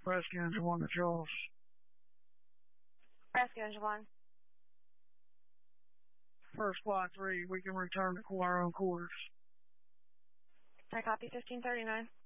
Rescue Engine 1 to Charles. Rescue Engine 1. First Flight 3, we can return to our own quarters. I copy 1539.